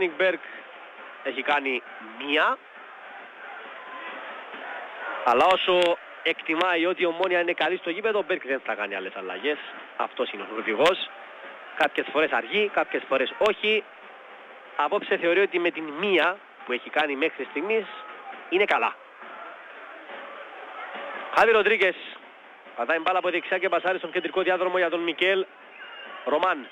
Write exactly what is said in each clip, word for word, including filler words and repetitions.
Κένιγκμπεργκ έχει κάνει μία. Αλλά όσο εκτιμάει ότι η Ομόνοια είναι καλή στο γήπεδο, ο Μπέρκ δεν θα κάνει άλλες αλλαγές. Αυτός είναι ο οδηγός. Κάποιες φορές αργεί, κάποιες φορές όχι. Απόψε θεωρεί ότι με την μία που έχει κάνει μέχρι στιγμής είναι καλά. Χάβι Ροντρίγκες πατάει μπάλα από δεξιά και πασάρει στον κεντρικό διάδρομο για τον Μικέλ Ρωμάν.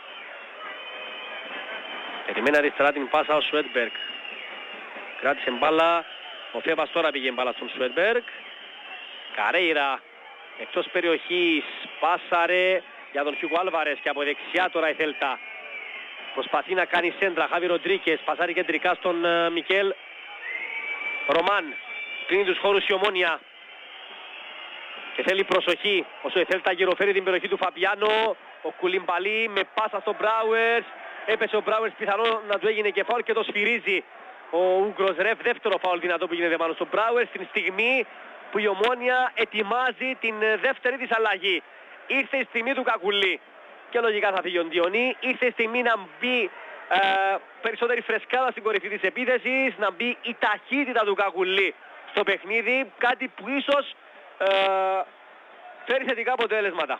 Περιμένει αριστερά την πάσα ο Σουέτμπεργκ. Κράτησε μπάλα. Ο Φέβας τώρα πήγε μπάλα στον Σουέτμπεργκ. Καρέιρα εκτός περιοχής. Πάσαρε για τον Χιούγκο Άλβαρες και από δεξιά τώρα η Θέλτα. Προσπαθεί να κάνει σέντρα. Χάβι Ροντρίγκες πασάρει κεντρικά στον uh, Μικέλ Ρωμάν. Κλείνει τους χώρους η Ομόνοια. Και θέλει προσοχή όσο η Θέλτα γυροφέρει την περιοχή του Φαμπιάνο. Ο Κουλιμπαλί με πάσα στον Μπράουερς. Έπεσε ο Μπράουερς, πιθανό να του έγινε και φάουλ και το σφυρίζει ο Ούγκρος Ρεφ. Δεύτερο φάουλ δυνατό που γίνεται πάνω στον Μπράουερς στην στιγμή που η Ομόνοια ετοιμάζει την δεύτερη της αλλαγή. Ήρθε η στιγμή του Κακουλή και λογικά θα φύγει ο Διονύ. Ήρθε η στιγμή να μπει ε, περισσότερη φρεσκάδα στην κορυφή της επίθεσης, να μπει η ταχύτητα του Κακουλή στο παιχνίδι, κάτι που ίσως ε, φέρει θετικά αποτέλεσματα.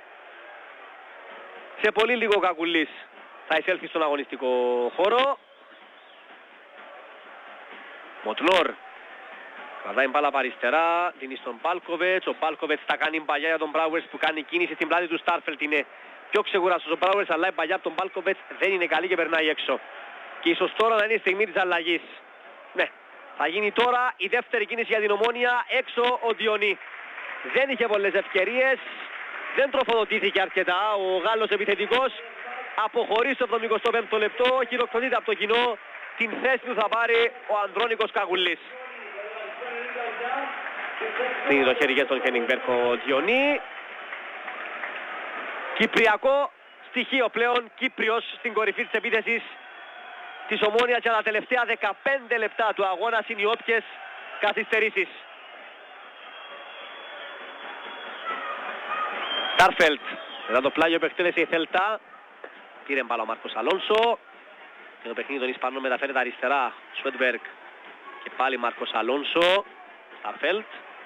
Σε πολύ λίγο ο Κακουλής θα εισέλθει στον αγωνιστικό χώρο. Μοτνόρ κρατάει μπάλα από αριστερά, δίνει στον Πάλκοβετς. Ο Πάλκοβετς θα κάνει μπαλιά για τον Μπράουερς που κάνει κίνηση στην πλάτη του Στάρφελτ. Είναι πιο ξεκουραστός ο Μπράουερς, αλλά η μπαλιά από τον Πάλκοβετς δεν είναι καλή και περνάει έξω. Και ίσως τώρα να είναι η στιγμή της αλλαγής. Ναι, θα γίνει τώρα η δεύτερη κίνηση για την Ομόνοια. Έξω ο Διονύ. Δεν είχε πολλές ευκαιρίες, δεν τροφοδοτήθηκε αρκετά ο Γάλλος επιθετικός. Αποχωρεί στο εβδομηκοστό πέμπτο λεπτό, χειροκροτείται από το κοινό. Την θέση του θα πάρει ο Ανδρώνικος Κακουλής. Δίνει το χέρι για τον Κένιγκμπεργκ ο Διονύ. Κυπριακό στοιχείο πλέον, Κύπριος στην κορυφή της επίθεσης της Ομόνοιας για τα τελευταία δεκαπέντε λεπτά του αγώνα, συν οι όποιες καθυστερήσεις. Στάρφελτ, μετά το πλάγιο που εκτέλεσε η Θέλτα, πήρε μπάλα ο Μάρκος Αλόνσο και το παιχνίδι των Ισπανών μεταφέρεται αριστερά. Σουέτμπεργκ και πάλι Μάρκος Αλόνσο. Στάρφελτ.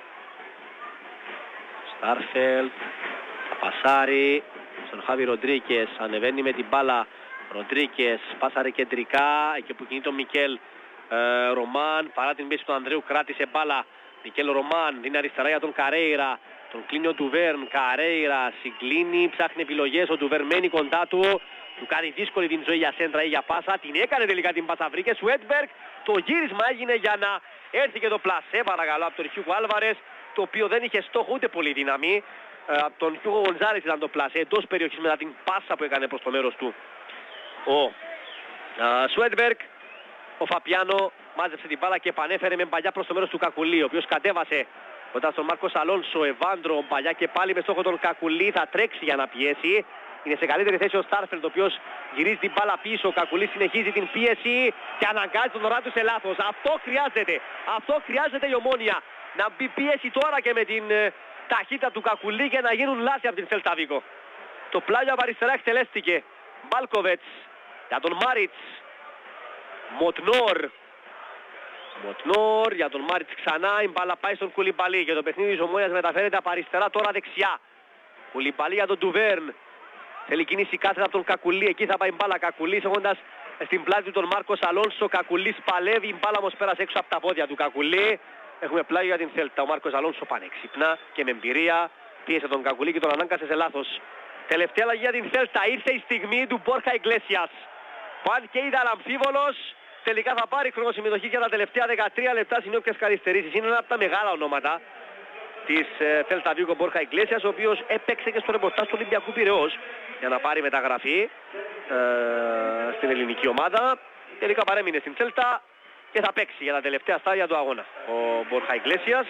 Στάρφελτ θα πασάρει στον Χάβι Ροντρίγκες, ανεβαίνει με την μπάλα. Ροντρίγκες πάσαρε κεντρικά, εκεί που κινεί τον Μικέλ ε, Ρωμάν, παρά την πίεση του Ανδρέου κράτησε μπάλα. Μικέλ Ρωμάν δίνει αριστερά για τον Καρέιρα, τον κλείνει ο Ντουβέρν. Καρέιρα συγκλίνει, ψάχνει επιλογές, ο Ντουβέρν μένει κοντά του, του κάνει δύσκολη την ζωή για σέντρα ή για πάσα, την έκανε τελικά την πάσα, βρήκε Σουέτμπεργκ. Το γύρισμα έγινε για να έρθει και το πλασέ, παρακαλώ, από τον Χιούγκο Άλβαρες, το οποίο δεν είχε στόχο ούτε πολύ δύναμη. Από τον Χιούγκο Γονζάλες ήταν το πλασέ, εντός περιοχής μετά την πάσα που έκανε προς το μέρος του ο Σουέτμπεργκ. Ο Φαπιάνο μάζεψε την μπάλα και επανέφερε με μπαλιά προς το μέρος του Κακουλή, ο οποίος κατέβασε κοντά στον Μάρκος Αλόνσο. Εβάντρο, μπαλιά και πάλι με στόχο τον Κακουλή, θα τρέξει για να πιέσει. Είναι σε καλύτερη θέση ο Στάρφελτ, ο οποίος γυρίζει την μπάλα πίσω. Ο Κακουλής συνεχίζει την πίεση και αναγκάζει τον ωρά του σε λάθος. Αυτό χρειάζεται. Αυτό χρειάζεται η Ομόνοια. Να μπει πίεση τώρα και με την ε, ταχύτητα του Κακουλή και να γίνουν λάθη από την Θέλτα Βίγκο. Το πλάγιο από αριστερά εκτελέστηκε. Μπάλκοβετς για τον Μάριτς. Μοτνόρ. Μοτνόρ για τον Μάριτς ξανά. Η μπάλα πάει στον Κουλιμπαλί και το παιχνίδι της Ομόνοιας μεταφέρεται από αριστερά τώρα δεξιά. Κουλιμπαλί για τον Ντουβέρν. Θέλει κίνηση κάθετα από τον Κακουλή. Εκεί θα πάει μπάλα. Κακουλής έχοντας στην πλάτη του τον Μάρκος Αλόνσο. Κακουλής παλεύει. Η μπάλα όμως πέρασε έξω από τα πόδια του Κακουλή. Έχουμε πλάγιο για την Θέλτα. Ο Μάρκος Αλόνσο πανεξυπνά και με εμπειρία πίεσε τον Κακουλή και τον ανάγκασε σε λάθος. Τελευταία αλλαγή για την Θέλτα. Ήρθε η στιγμή του Μπόρχα Ιγκλέσιας. Που αν και ήταν αμφίβολος, τελικά θα πάρει χρονοσυμμετοχή για τα τελευταία δεκατρία λεπτά συν όποιες καθυστερήσεις. Είναι ένα από τα μεγάλα ονόματα της ε, Θέλτα Βίγκο, Μπόρχα Ιγκλέσιας, ο οποίος έπαιξε και στο ρεπορτάζ του Ολυμπιακού Πειραιώς για να πάρει μεταγραφή ε, στην ελληνική ομάδα. Τελικά παρέμεινε στην Θέλτα και θα παίξει για τα τελευταία στάδια του αγώνα ο Μπόρχα Ιγκλέσιας.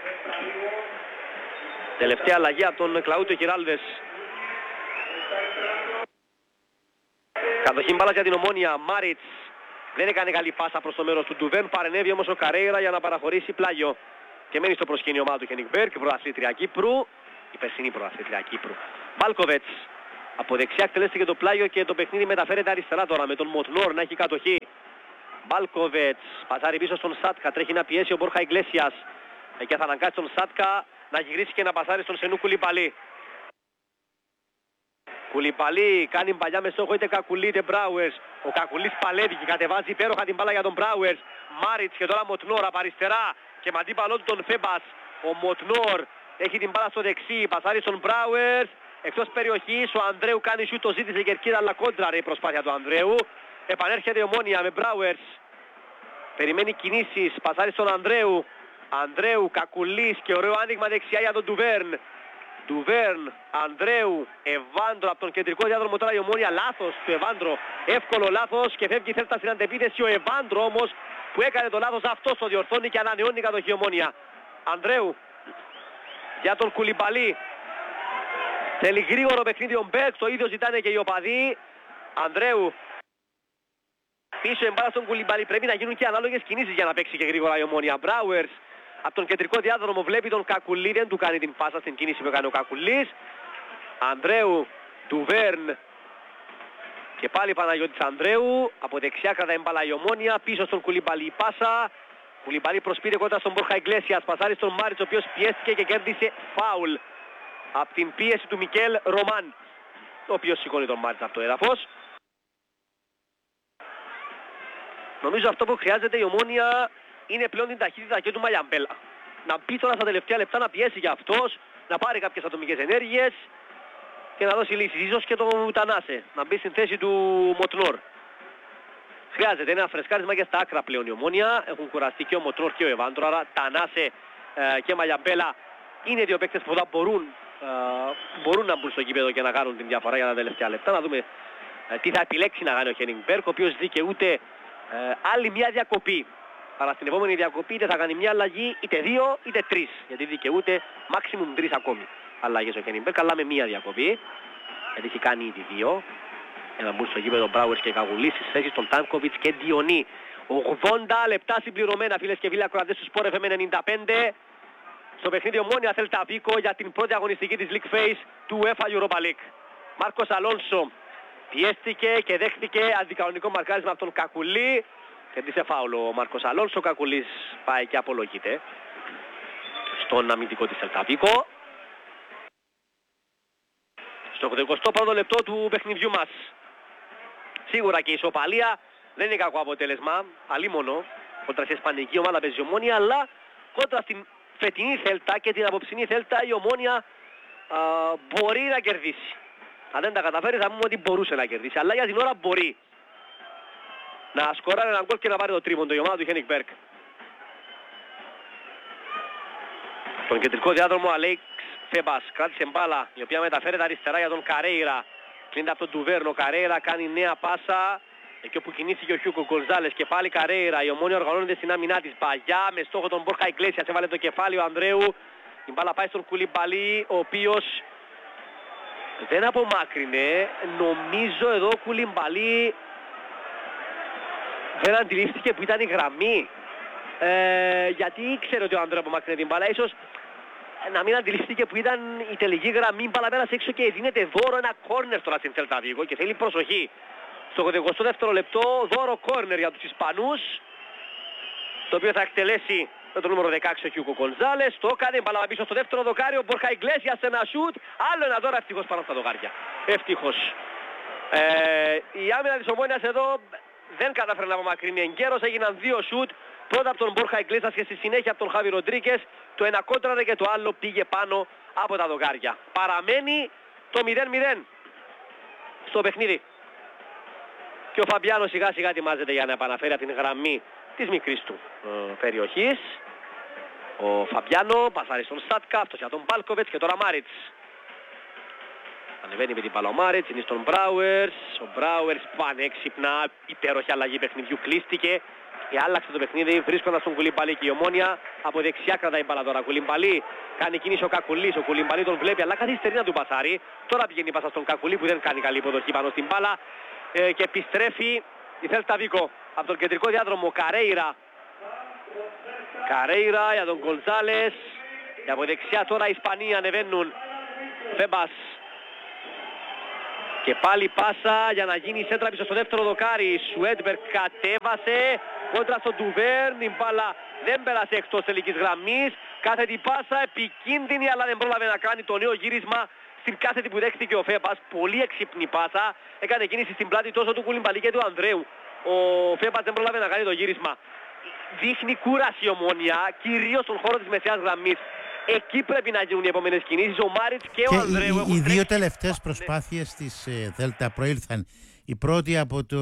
Τελευταία αλλαγή από τον Κλαούτιο Κυράλδες. Κατοχή μπάλας για την Ομόνοια. Μάριτς δεν έκανε καλή πάσα προς το μέρος του Ντουβέν. Παρενέβη όμως ο Καρέιρα για να παραχωρήσει πλάγιο. Και μένει στο προσκήνιο ομάδα του Κένιγκμπεργκ, πρωταθλήτρια Κύπρου. Η περσινή πρωταθλήτρια Κύπρου. Μπάλκοβετς από δεξιά εκτελέστηκε το πλάγιο και το παιχνίδι μεταφέρεται αριστερά τώρα με τον Μοτνόρ να έχει κατοχή. Μπάλκοβετς, πασάρει πίσω στον Σάτκα, τρέχει να πιέσει ο Μπόρχα Ιγκλέσιας και θα αναγκάσει τον Σάτκα να γυρίσει και να πασάρει στον Σενού Κουλιμπαλί. Κουλιμπαλί κάνει παλιά με στόχο είτε Κακουλί είτε Μπράουερς. Ο Κακουλής παλεύει και κατεβάζει υπέροχα την μπάλα για τον Μπράουερς. Μάριτς και τώρα Μοτνόρ από αριστερά και με αντίπαλό του τον Φέμπας. Ο Μοτνόρ έχει την μπάλα στο δεξί, πασάρει στον Μπράουερς. Εκτός περιοχής ο Ανδρέου κάνει σιούτ, το ζήτησε κερκίδα αλλά κόντραρε η προσπάθεια του Ανδρέου. Επανέρχεται η Ομόνοια με Μπράουερς. Περιμένει κινήσεις, πασάρει στον Ανδρέου. Ανδρέου, Κακουλής και ωραίο άνοιγμα δεξιά για τον Ντουβέρν. Ντουβέρν, Ανδρέου, Ευάντρο από τον κεντρικό διάδρομο τώρα η Ομόνοια. Λάθος του Ευάντρο, εύκολο λάθος και φεύγει η Θέλτα στην αντεπίθεση. Ο Ευάντρο όμως που έκανε το λάθος αυτός το διορθώνει και ανανεώνει η κατοχή Ομόνοια. Ανδρέου για τον Κουλιμπαλί. Θέλει γρήγορο παιχνίδι ο Μπέρκ, το ίδιο ζητάνε και οι οπαδοί. Ανδρέου πίσω εμπάρα στον Κουλιμπαλί. Πρέπει να γίνουν και ανάλογες κινήσεις για να παίξει και γρήγορα η Ομόνοια. Μπράουερς από τον κεντρικό διάδρομο βλέπει τον Κακουλί, δεν του κάνει την πάσα στην κίνηση που έκανε ο Κακουλής. Ανδρέου, Ντουβέρν και πάλι Παναγιώτης Ανδρέου. Από δεξιά κρατάει μπάλα η Ομόνοια, πίσω στον Κουλιμπαλί η πάσα. Κουλιμπαλί προσπήρε κοντά στον Μπόρχα Ιγκλέσιας, πασάρει στον Μάριτς ο οποίος πιέστηκε και κέρδισε φάουλ από την πίεση του Μικέλ Ρωμάν, ο οποίος σηκώνει τον Μάριτς από το έδαφος. Νομίζω αυτό που χρειάζεται η Ομόνοια είναι πλέον την ταχύτητα και του Μαλιαμπέλα. Να μπει τώρα στα τελευταία λεπτά να πιέσει για αυτός, να πάρει κάποιες ατομικές ενέργειες και να δώσει λύσεις. Ίσως και τον Τανάσε, να μπει στην θέση του Μοτνόρ. Χρειάζεται ένα φρεσκάρισμα και στα άκρα πλέον η Ομόνοια. Έχουν κουραστεί και ο Μοτνόρ και ο Ευάντρο, άρα Τανάσε ε, και Μαλιαμπέλα είναι δύο παίκτες που θα μπορούν, ε, μπορούν να μπουν στο γήπεδο και να κάνουν την διαφορά για τα τελευταία λεπτά. Να δούμε ε, τι θα επιλέξει να κάνει ο Χένινγκ Μπέρκ, ο οποίος δικαιούται ε, άλλη μια διακοπή. Άρα στην επόμενη διακοπή είτε θα κάνει μια αλλαγή, είτε δύο, είτε τρεις. Γιατί δικαιούται maximum τρεις ακόμη αλλαγές ο Χένινγκ Μπέρκ, αλλά με μια διακοπή. Γιατί έχει κάνει ήδη δύο. Για να μπουν στο γήπεδο Μπράουερς και Κακουλής στις θέσεις των Τάνκοβιτς και Διονί. ογδόντα λεπτά συμπληρωμένα φίλες και φίλοι ακροατές του Sport εφ εμ ενενήντα πέντε. Στο παιχνίδι Ομόνοια Θέλτα Βίκο για την πρώτη αγωνιστική της League Phase του UEFA Europa League. Μάρκος Αλόνσο πιέστηκε και δέχτηκε αντικανονικό μαρκάρισμα από τον Κακουλή. Κέρδισε φάουλο ο Μάρκος Αλόνσο, ο Κακουλής πάει και απολογείται στον αμυντικό της Θέλτα Βίκο. Στο ογδοηκοστό πρώτο λεπτό του παιχνιδιού μας. Σίγουρα και η ισοπαλία δεν είναι κακό αποτέλεσμα, αλίμονο, κόντρα σε ισπανική ομάδα παίζει η Ομόνοια, αλλά κόντρα στην φετινή Θέλτα και την απόψινή Θέλτα η Ομόνοια α, μπορεί να κερδίσει. Αν δεν τα καταφέρει θα πούμε ότι μπορούσε να κερδίσει, αλλά για την ώρα μπορεί να σκοράρει έναν γκολ και να πάρει το τρίποντο η ομάδα του Χένινγκ Μπέρκ. Στον κεντρικό διάδρομο Αλέξ Φέμπας κράτησε μπάλα η οποία μεταφέρεται αριστερά για τον Καρέιρα. Κλείνεται από τον Ντουβέρνο, Καρέιρα κάνει νέα πάσα εκεί όπου κινήθηκε ο Χιούκο Γκονζάλες και πάλι Καρέιρα. Η Ομόνοια οργανώνεται στην άμυνά της, παγιά με στόχο τον Μπόρχα Ιγκλέσιας, έβαλε το κεφάλι ο Ανδρέου. Η μπάλα πάει στον Κουλιμπαλί ο οποίος δεν απομάκρυνε. Νομίζω εδώ ο Κουλιμπαλί δεν αντιλήφθηκε που ήταν η γραμμή, ε, γιατί ήξερε ότι ο Ανδρέου απομάκρυνε την μπάλα. Ίσως να μην αντιληφθήκε που ήταν η τελική γραμμή, μπάλα πέρασε έξω και δίνεται δώρο ένα κόρνερ τώρα στην Θέλτα Βίκο και θέλει προσοχή. Στο ογδοηκοστό δεύτερο λεπτό δώρο κόρνερ για τους Ισπανούς, το οποίο θα εκτελέσει με το νούμερο δεκαέξι ο Χιούκο Γκονζάλες. Το έκανε, μπάλα πίσω στο δεύτερο δοκάριο, Μπόρχα Ιγκλέσιας σε ένα σούτ, άλλο ένα δώρο, ευτυχώς πάνω στα δοκάρια. Ευτυχώς. Ε, η άμυνα της Ομόνοιας εδώ δεν κατάφερε να απομακρύνει εγκαίρως, έγιναν δύο σούτ. Πρώτα από τον Μπόρχα Ιγκλέσιας και στη συνέχεια από τον Χάβι Ροντρίγκες. Το ένα κόντραρε και το άλλο πήγε πάνω από τα δοκάρια. Παραμένει το μηδέν μηδέν στο παιχνίδι. Και ο Φαμπιάνο σιγά σιγά ετοιμάζεται για να επαναφέρει από την γραμμή της μικρής του ε, περιοχής. Ο Φαμπιάνο πασάρει στον Σάτκα, αυτός για τον Μπάλκοβετς και τώρα Μάριτς. Ανεβαίνει με την μπάλα ο Μάριτς, είναι στον Μπράουερς. Ο Μπράουερς πανέξυπνα, υπέροχη αλλαγή παιχνιδιού, κλείστηκε και άλλαξε το παιχνίδι βρίσκοντας τον Κουλιμπαλί και η Ομόνοια από δεξιά κρατάει μπάλα τώρα. Κουλιμπαλί κάνει κίνηση ο Κακουλής, ο Κουλιμπαλί τον βλέπει αλλά καθυστερεί να του πασάρει. Τώρα πηγαίνει η πάσα στον Κακουλή που δεν κάνει καλή υποδοχή πάνω στην μπάλα ε, και επιστρέφει η Θέλτα Βίκο από τον κεντρικό διάδρομο. Καρέιρα. Καρέιρα για τον Γκονζάλες και από δεξιά τώρα οι Ισπανοί ανεβαίνουν. Φέμπας. Και πάλι πάσα για να γίνει η σέντρα πίσω στο δεύτερο δοκάρι. Σουέντμπεργκ κατέβασε. κόντρα στον Ντουβέρν, η μπάλα δεν πέρασε εκτός τελικής γραμμής, κάθετη πάσα, επικίνδυνη αλλά δεν πρόλαβε να κάνει το νέο γύρισμα στην κάθετη που δέχτηκε ο Φέμπας, πολύ έξυπνη πάσα, έκανε κίνηση στην πλάτη τόσο του Κουλιμπαλί και του Ανδρέου, ο Φέμπας δεν πρόλαβε να κάνει το γύρισμα. Δείχνει κούραση η Ομόνοια, κυρίως στον χώρο της μεσαίας γραμμής. Εκεί πρέπει να γίνουν οι επόμενες κινήσεις. Ο Μάριτς και, και ο Ανδρέου οι, έχουν οι δύο τελευταίες προσπάθειες της ε, Δέλτα προήλθαν. Η πρώτη από το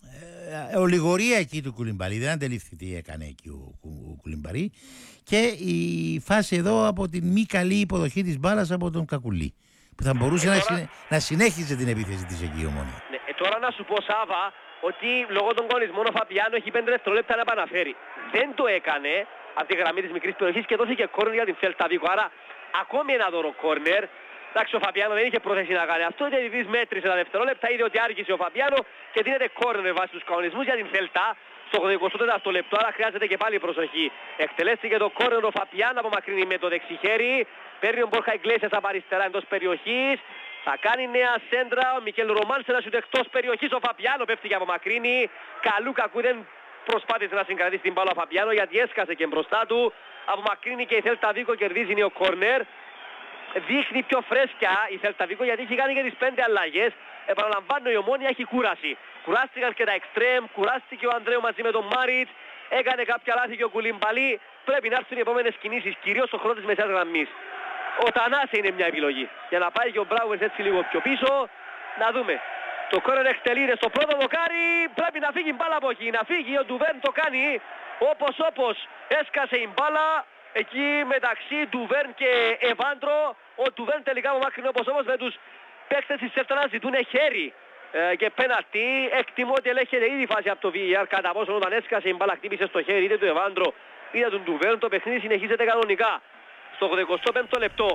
ε, ολιγορία εκεί του Κουλιμπαλί, δεν αντελήφθη τι έκανε εκεί ο, ο, ο Κουλιμπαλί, και η φάση εδώ από την μη καλή υποδοχή της μπάλας από τον Κακουλή, που θα μπορούσε ε, να, τώρα... συνέ, να συνέχιζε την επίθεση της εκεί η Ομόνοια. Ναι, ε, τώρα να σου πω, Σάβα, ότι λόγω των γονισμών ο Φαπιάνο έχει πέντε δευτερόλεπτα να επαναφέρει. Δεν το έκανε από τη γραμμή της μικρής περιοχής και δόθηκε κόρνερ για την Celta Vigo. Άρα ακόμη ένα δώρο κόρνερ. Εντάξει, ο Φαπιάνο δεν είχε πρόθεση να κάνει αυτό. Ο διαιτητής μέτρησε τα δευτερόλεπτα, είδε ότι άργησε ο Φαπιάνο και δίνεται κόρνερ βάσει τους κανονισμούς για την Celta στο εικοστό τέταρτο λεπτό. Άρα χρειάζεται και πάλι προσοχή. Εκτελέστηκε το κόρνερ, ο Φαπιάνο απομακρύνει με το δεξιχέρι. Παίρνει ο Μπόρχα Ιγκλέσιας από αριστερά εντός περιοχής. Θα κάνει νέα σέντρα, ο Μικέλ Ρωμάν σε ένα σουτ εκτός περιοχής, ο Φαπιάνο πέφτει και απομακρύνει. Καλού κακού δεν προσπάθησε να συγκρατήσει την μπάλα ο Φαπιάνο γιατί έσκασε και μπροστά του. Απομακρύνει και η Celta Vigo, κερδίζει νέο κόρνερ. Δείχνει πιο φρέσκια η Celta Vigo γιατί έχει κάνει και τις πέντε αλλαγές. Επαναλαμβάνω, η Ομόνοια έχει κούραση. Κουράστηκαν και τα εξτρέμ, κουράστηκε ο Ανδρέου μαζί με τον Μάριτς. Έκανε κάποια λάθη και ο Κουλιμπαλί. Πρέπει να έρθουν οι επόμενες κινήσεις, κυρίως στον χρόνο της μεσαίας γραμμής. Ο Τανάσε είναι μια επιλογή. Για να πάει και ο Μπράουερς έτσι λίγο πιο πίσω. Να δούμε. Το κόρνερ εκτελείται στο πρώτο δοκάρι. Πρέπει να φύγει η μπάλα από εκεί. Να φύγει. Ο Ντουβέρν το κάνει. Όπως όπως έσκασε η μπάλα. Εκεί μεταξύ Ντουβέρν και Εβάντρο. Ο Ντουβέρν τελικά απομάκρυνε όπως όπως με τους παίκτες της Celta να ζητούν χέρι ε, και πέναλτι. Εκτιμώ ότι ελέγχεται ήδη φάση από το βι αρ κατά πόσο όταν έσκασε η μπάλα χτύπησε στο χέρι είτε του Εβάντρο είτε του Ντουβέρν. Το παιχνίδι συνεχίζεται κανονικά. Στο ογδοηκοστό πέμπτο λεπτό.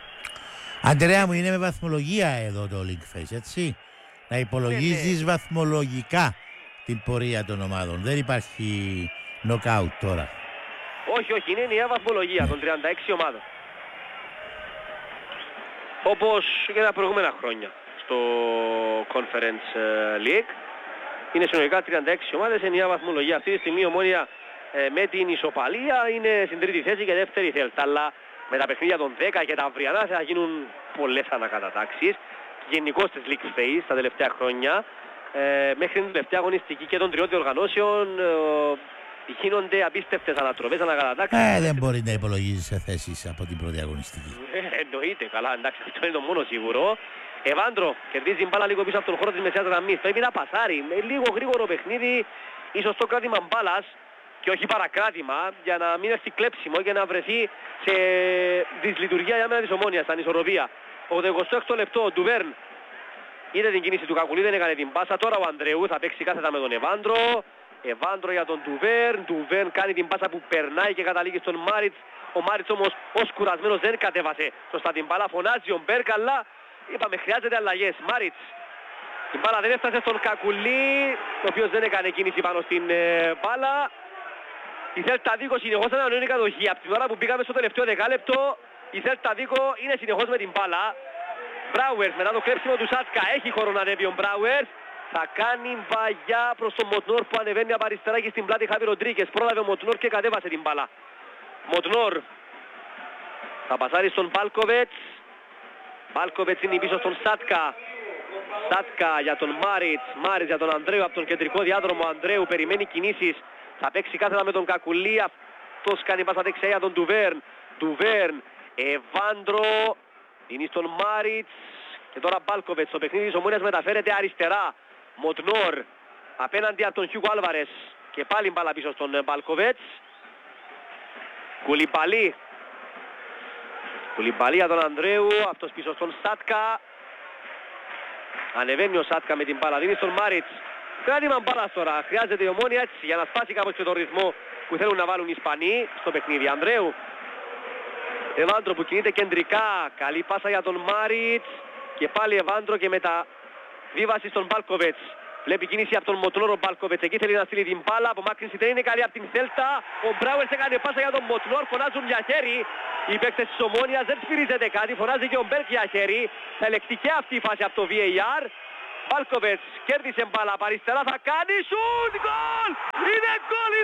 Αντρέα μου, είναι με βαθμολογία εδώ το League Face, έτσι. Να υπολογίζεις ναι, ναι. βαθμολογικά την πορεία των ομάδων. Δεν υπάρχει νοκάουτ τώρα. Όχι, όχι, είναι μια βαθμολογία ναι. των τριάντα έξι ομάδων. Όπως και τα προηγούμενα χρόνια στο Conference League. Είναι συνολικά τριάντα έξι ομάδες σε μια βαθμολογία. Αυτή τη στιγμή η Ομόνοια ε, με την ισοπαλία είναι στην τρίτη θέση και δεύτερη Celta. Αλλά με τα παιχνίδια των δέκα και τα αυριανά θα γίνουν πολλές ανακατατάξεις. Γενικώς στις League Phase τα τελευταία χρόνια. Ε, μέχρι την τελευταία αγωνιστική και των τριών διοργανώσεων ε, γίνονται απίστευτες ανατροπές, ανακατατάξεις. Ε, δεν μπορεί να υπολογίζει σε θέσεις από την πρώτη αγωνιστική. Ε, εννοείται, καλά, εντάξει, αυτό είναι το μόνο σίγουρο. Εβάντρο κερδίζει μπάλα λίγο πίσω από τον χώρο της μεσαίας γραμμής. Πρέπει να πασάρει με λίγο γρήγορο παιχνίδι, ίσως το κράτημα μπάλας και όχι παρακράτημα, για να μην έρθει κλέψιμο και να βρεθεί σε δυσλειτουργία για μένα της Ομόνοιας, στα ανισορροπία. ογδοηκοστό έκτο λεπτό, ο Ντουβέρν είδε την κίνηση του Κακουλή, δεν έκανε την πάσα. Τώρα ο Ανδρεού θα παίξει κάθετα με τον Εβάντρο. Εβάντρο για τον Ντουβέρν. Ντουβέρν κάνει την πάσα που περνάει και καταλήγει στον Μάριτς. Ο Μάριτς όμως ως κουρασμένος δεν κατέβασε σωστά την μπάλα. Φωνάζει ο Μπέρκ, αλλά είπαμε χρειάζεται αλλαγές. Μάριτς. Η μπάλα δεν έφτασε στον Κακουλή, ο οποίος δεν έκανε κίνηση πάνω στην ε, μπάλα. Η Celta Vigo συνεχώς ανανεώνει κατοχή. Από την ώρα που πήγαμε στο τελευταίο δεκάλεπτο, η Celta Vigo είναι συνεχώς με την μπάλα. Μπράουερς μετά το κλέψιμο του Σάτκα, έχει χώρο να ανέβει ο Μπράουερς. Θα κάνει βαγιά προς τον Μοτνόρ που ανεβαίνει από αριστερά και στην πλάτη Χάβι Ροντρίκες. Πρόλαβε ο Μοτνόρ και κατέβασε την μπάλα. Μοτνόρ θα πασάρει στον Μπάλκοβετς. Μπάλκοβετς είναι πίσω στον Σάτκα. Σάτκα για τον Μάριτς. Μάριτς για τον Ανδρέου από τον κεντρικό διάδρομο. Ανδρέου περιμένει κινήσεις. Θα παίξει κάθετα με τον Κακουλή. Αυτός κάνει πάσα δεξιά για τον Ντουβέρν. Ντουβέρν. Εβάντρο. Είναι στον Μάριτς. Και τώρα Μπάλκοβετς. Το παιχνίδι της Ομόνοιας μεταφέρεται αριστερά. Μοτνόρ απέναντι από τον Χιούγκο Άλβαρες. Και πάλι μπάλα πίσω στον Μπάλκοβετς. Κουλιμπαλί. Κουλιμπαλί για τον Ανδρέου. Αυτός πίσω στον Σάτκα. Ανεβαίνει ο Σάτκα με την μπάλα. Δίνει στον Μάριτς. Κράτημα μπάλας τώρα. Χρειάζεται η Ομόνοια έτσι για να σπάσει κάπως και τον ρυθμό που θέλουν να βάλουν οι Ισπανοί στο παιχνίδι. Ανδρέου. Εβάντρο που κινείται κεντρικά. Καλή πάσα για τον Μάριτς. Και πάλι Εβάντρο και μεταβίβαση στον Μπάλκοβετς. Βλέπει κίνηση από τον Μοτνόρ ο Μπάλκοβετς. Εκεί θέλει να στείλει την μπάλα. Απομάκρυνση δεν είναι καλή από την Celta. Ο Μπράουερς έκανε πάσα για τον Μοτνόρ. Φωνάζουν για χέρι. Οι παίκτες της Ομόνοιας δεν σφυρίζεται κάτι. Φωνάζει και ο Μπέρκ για χέρι. Θα ελεγχθεί και αυτή η φάση από το βι έι αρ. Μπάλκοβετς κέρδισε μπάλα από αριστερά. Θα κάνει σουτ. Γκολ! Είναι γκολ! Η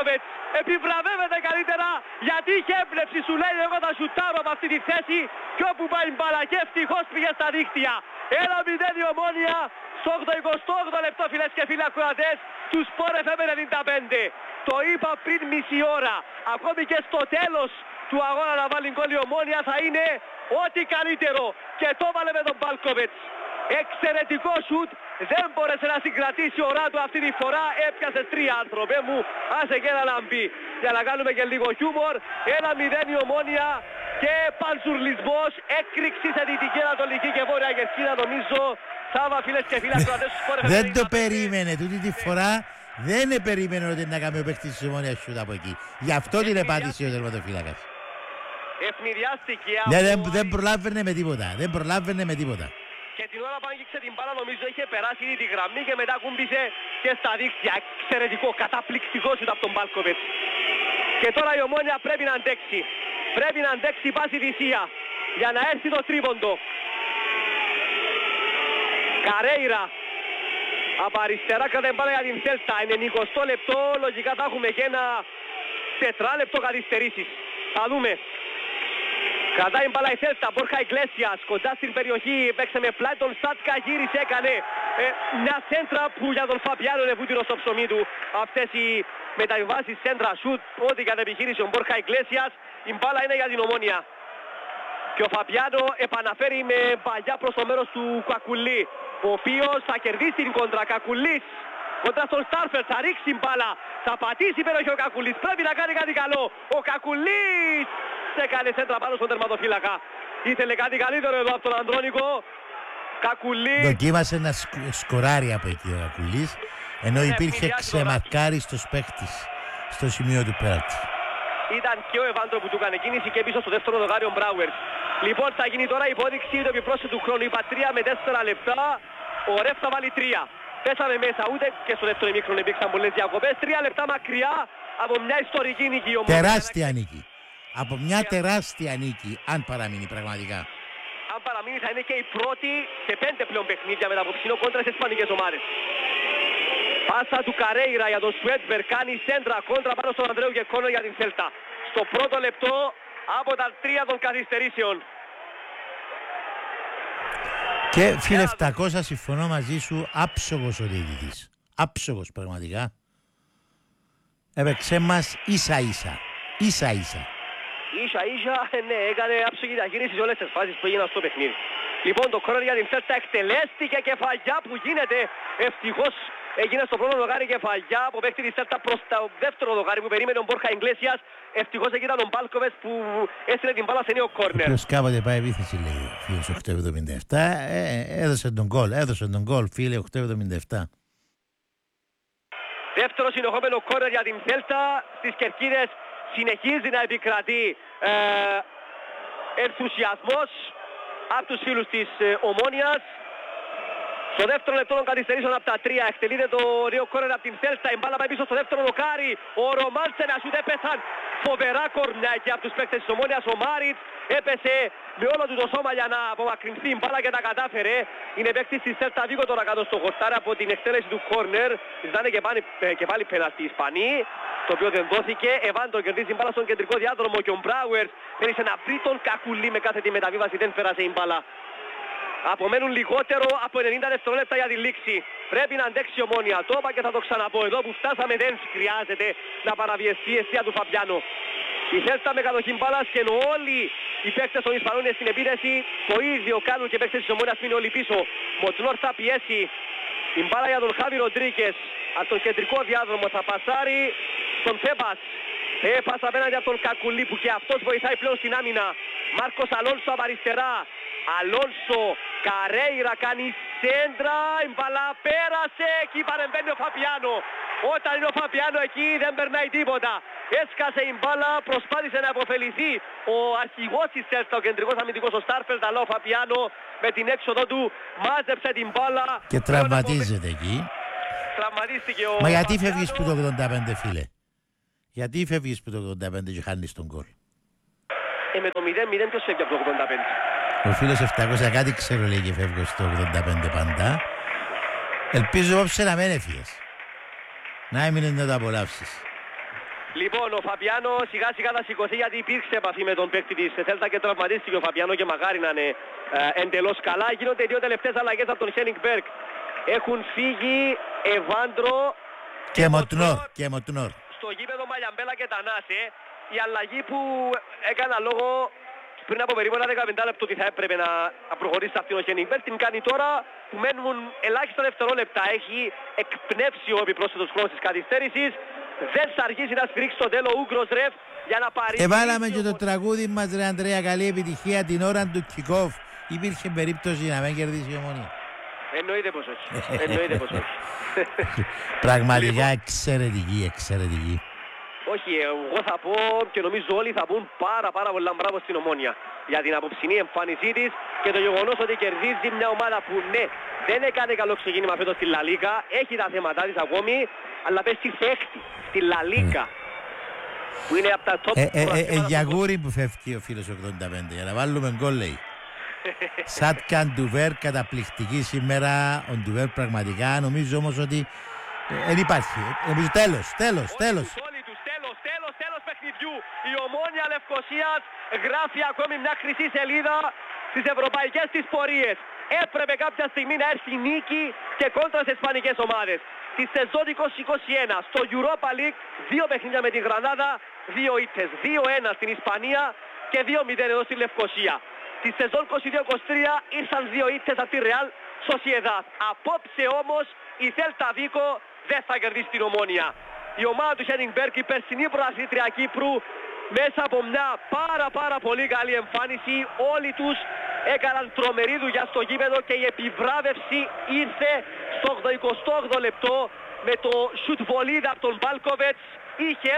Μπάλκοβετς επιβραβεύεται καλύτερα γιατί είχε έμπνευση, σου λέει εγώ θα σουτάρω από αυτή τη θέση και όπου πάει η μπάλα και ευτυχώς πήγε στα δίκτυα. Ένα μηδέν η Ομόνια στο ογδοηκοστό όγδοο λεπτό, φίλες και φίλοι ακροατές του Sport εφ εμ ενενήντα πέντε. Το είπα πριν μισή ώρα, ακόμη και στο τέλος του αγώνα να βάλει γκολ η Ομόνια θα είναι ό,τι καλύτερο και το έβαλε με τον Μπάλκοβετς. Εξαιρετικό σουτ, δεν μπόρεσε να συγκρατήσει η ώρα του αυτή τη φορά, έπιασε τρία άνθρωπε μου, άσε και ένα να μπει. Για να κάνουμε και λίγο χιούμορ, ένα μηδέν η Ομόνια και πανσουρλισμός, έκρηξη σε Δυτική Ανατολική και Βόρεια Κερκίδα νομίζω. Σάβα φίλες και φίλοι ακροατές του Sport εφ εμ. Δεν το περίμενε, τούτη τη φορά δεν περίμενε ότι να κάνει ο παίκτης της Ομόνιας σούτ από εκεί. Γι' αυτό την επάτησε ο τερματοφύλακας. Ευνηδιάστηκε Ναι, από... δεν, δεν προλάβαινε με τίποτα, δεν προλάβαινε με τίποτα. Και την ώρα που άγγιξε την μπάλα νομίζω είχε περάσει ήδη τη γραμμή και μετά κούμπησε και στα δίκτυα. Εξαιρετικό, καταπληκτικό σουτ από τον Μπάλκοβετς. Και τώρα η Ομόνια πρέπει να αντέξει. Πρέπει να αντέξει πάση θυσία για να έρθει το τρίποντο. Καρέιρα από αριστερά κρατάει μπάλα για την Θέλτα. ενενηκοστό λεπτό, λογικά θα έχουμε και ένα τετράλεπτο καθυστερήσεις. Θα δούμε. Κρατάει μπάλα η Θέλτα, Μπόρχα Ιγκλέσιας, κοντά στην περιοχή, παίξε με πλάι τον Σάτκα, γύρισε, έκανε ε, μια σέντρα που για τον Φαπιάνο είναι βούτυρο στο ψωμί του. Αυτές οι μεταβιβάσεις, σέντρα, σουτ, ό,τι κατά επιχείρηση ο Μπόρχα Ιγκλέσιας, η μπάλα είναι για την Ομόνια. Και ο Φαπιάνο επαναφέρει με παλιά προς το μέρος του Κακουλή, ο οποίος θα κερδίσει την κόντρα. Κακουλής κοντά στον Στάρφελ, θα ρίξει μπάλα, θα πατήσει υπέροχη ο Κακουλής, πρέπει να κάνει κάτι καλό. Ο Κακουλής έκανε σέντρα πάνω στον τερματοφύλακα. Ήθελε κάτι καλύτερο εδώ από τον Ανδρώνικο. Κακουλή. Δοκίμασε να σκ, σκοράρει από εκεί ο Κακουλής, ενώ ναι, υπήρχε ξεμαρκάριστος παίκτης στο σημείο του πέναλτι. Ήταν και ο Εβάντο που του έκανε κίνηση και πίσω στο δεύτερο δοκάρι ο Μπράουερς. Λοιπόν θα γίνει τώρα η υπόδειξη του επιπρόσθετου χρόνου. Είπα τρία με τέσσερα λεπτά. Ο Ρεφ θα βάλει τρία. Πέσαμε μέσα, ούτε και στο δεύτερο ημίχρονο υπήρξαν πολλές διακοπές. Τρία λεπτά μακριά από μια ιστορική νίκη. Τεράστια νίκη. Από μια τεράστια νίκη, αν παραμείνει πραγματικά. Αν παραμείνει θα είναι και η πρώτη σε πέντε πλέον παιχνίδια με τα απόψινό κόντρα στις ισπανικές ομάδες. Πάσα του Καρέιρα για τον Σουέτμπερ, κάνει σέντρα κόντρα πάνω στον Ανδρέου και Κόνο για την Θέλτα. Στο πρώτο λεπτό από τα τρία των καθυστερήσεων. Και φίλε επτακόσια συμφωνώ μαζί σου, άψογος ο διαιτητής. Άψογος πραγματικά. Έπαιξε μας ίσα ίσα. Ίσα ίσα. Ίσα ίσα, ναι, έκανε άψογη διαχείριση σε όλες τις φάσεις που έγιναν στο παιχνίδι. Λοιπόν, το χρόνο για την Θέλτα εκτελέστηκε, κεφαλιά που γίνεται. Ευτυχώς έγινε στο πρώτο δοκάρι κεφαλιά από παίκτη της Θέλτα προς το δεύτερο δοκάρι που περίμενε ο Μπόρχα Ιγκλέσιας. Ευτυχώς εκεί ήταν ο Μπάλκοβετς που έστειλε την μπάλα σε νέο κόρνερ. Ποιος κάποτε πάει επίθεση λέει ο φίλος οκτώ εβδομήντα επτά, ε, έδωσε τον γκολ, έδωσε τον γκολ φίλε οκτώ εβδομήντα επτά. Δεύτερο συνεχόμενο κόρνερ για την Θέλτα. Στις κερκίδες συνεχίζει να επικρατεί ε, ενθουσιασμός από τους φίλους της ε, Ομόνιας. Στο δεύτερο λεπτό των καθυστερήσεων από τα τρία εκτελείται το νέο κόρνερ από την Θέλτα. Η μπάλα πάει πίσω στο δεύτερο δοκάρι. Ο Ρομάνσε να σούτ, έπεσαν φοβερά κορνάκια από τους παίκτες της Ομόνιας. Ο Μάριτς έπεσε με όλο του το σώμα για να απομακρυνθεί η μπάλα και τα κατάφερε. Είναι παίκτης της Θέλτα Βίκο τώρα κάτω στο χορτάρι από την εκτέλεση του κόρνερ. Ζητάνε και, και πάλι πέναλτι οι Ισπανοί, το οποίο δεν δόθηκε. Εβάντο κερδίζει την μπάλα στον κεντρικό διάδρομο και ο Μπράουερς θέλησε να βρει τον Κακουλή με κάθε τη μεταβίβαση, δεν πέρασε η μπάλα. Απομένουν λιγότερο από ενενήντα δευτερόλεπτα για τη λήξη. Πρέπει να αντέξει η Ομόνια. Το είπα και θα το ξαναπώ. Εδώ που φτάσαμε δεν χρειάζεται να παραβιεστεί η αιστεία του Φαπιάνο. Η Θέλτα με κατοχή μπάλας και ενώ όλοι οι παίκτες των Ισπανών είναι στην επίθεση, το ίδιο κάνουν και οι παίκτες της Ομόνιας που είναι όλοι πίσω. Μοτσνόρ θα πιέσει την μπάλα για τον Χάβι Ροντρίκες. Από τον κεντρικό διάδρομο θα πασάρει στον Θέμπας. Έπασα απέναντι από τον Κακουλή που και αυτός βοηθάει πλέον στην άμυνα. Μάρκος Αλόνσο από αριστερά. Αλόνσο, Καρέιρα κάνει σέντρα, η μπάλα πέρασε, εκεί παρεμβαίνει ο Φαπιάνο. Όταν είναι ο Φαπιάνο εκεί δεν περνάει τίποτα. Έσκασε η μπάλα, προσπάθησε να αποφεληθεί ο αρχηγός της Θέλτα, ο κεντρικός αμυντικός ο Στάρφελτ, αλλά ο Φαπιάνο με την έξοδο του μάζεψε την μπάλα. Και τραυματίζεται εκεί. Τραυματίστηκε ο... Μα γιατί φεύγεις που το ογδόντα πέντε φίλε? Γιατί φεύγεις που το ογδόντα πέντε και χάνεις τον γκολ? Ε, με το μηδέν μηδέν ποιος φεύγει από το ογδόντα πέντε? Ο φίλος επτακόσια κάτι ξέρω λέει και φεύγω στο ογδόντα πέντε πάντα. Ελπίζω όψε να μην έφυγες. Να έμεινες να το απολαύσεις. Λοιπόν, ο Φαμπιάνο σιγά σιγά θα σηκωθεί γιατί υπήρξε επαφή με τον παίκτη της Θέλτα και τραυματίστηκε ο Φαμπιάνο και μακάρι να είναι ε, εντελώς καλά. Γίνονται οι δύο τελευταίες αλλαγές από τον Χένινγκ Μπέργκ. Έχουν φύγει Εβάντρο και Μοτνόρ. Και Μοτνόρ. Στο γήπεδο Μαλιαμπέλα και Τανάσε. Η αλλαγή που έκανα λόγο πριν από περίπου ένα δεκαπέντε λεπτό ότι θα έπρεπε να προχωρήσει αυτήν ο Χένινγκ Μπέργκ, την κάνει τώρα που μένουν ελάχιστα δευτερόλεπτα. Έχει εκπνεύσει ο επιπρόσθετος χρόνος της καθυστέρησης. Δεν θα αργήσει να σφυρίξει στο τέλος ο Ούγκρος Ρεφ για να πάρει. Εβάλαμε και το τραγούδι μας, ρε Ανδρέα, καλή επιτυχία την ώρα του kick-off. Υπήρχε περίπτωση να μην κερδίσει η Ομόνια. Εννοείται πως όχι. Εννοείται πως όχι. Πραγματικά εξαιρετική, εξαιρετική. Όχι, εγώ θα πω και νομίζω όλοι θα πούν πάρα πάρα πολλά μπράβο στην Ομόνια για την απόψινή εμφάνισή της και το γεγονός ότι κερδίζει μια ομάδα που ναι, δεν έκανε καλό ξεκίνημα φέτος στη Λα Λίγκα, έχει τα θέματα της ακόμη, αλλά πέσει σε έκτη στη Λα Λίγκα που είναι από τα top. Ε, ε, ε, για γούρι που φεύγει ο φίλος ογδόντα πέντε για να βάλουμε γκολ, λέει. Σάτκαν Ντουβέρ, καταπληκτική σήμερα ο Ντουβέρ, πραγματικά νομίζω όμως ότι δεν υπάρχει. Νομίζω τέλος, τέλος, τέλος. Τέλος, τέλος, τέλος παιχνιδιού. Η Ομόνια Λευκωσίας γράφει ακόμη μια χρυσή σελίδα στις ευρωπαϊκές της πορείες. Έπρεπε κάποια στιγμή να έρθει νίκη και κόντρα σε ισπανικές ομάδες. Τη σεζόν είκοσι είκοσι ένα στο Europa League, δύο παιχνίδια με τη Γρανάδα, δύο ήττες, δύο ένα στην Ισπανία και δύο μηδέν εδώ στη Λευκωσία. Τη σεζόν είκοσι δύο είκοσι τρία ήρθαν δύο ήττες από τη Real Sociedad. Απόψε όμως η Celta Vigo δεν θα κερδίσει την Ομόνια. Η ομάδα του Χένινγκ Μπέργκ, η περσινή πρωταθλήτρια Κύπρου, μέσα από μια πάρα πάρα πολύ καλή εμφάνιση, όλοι τους έκαναν τρομερή δουλειά στο γήπεδο και η επιβράβευση ήρθε στο εικοστό όγδοο λεπτό με το σουτ βολίδα από τον Μπάλκοβετς. Είχε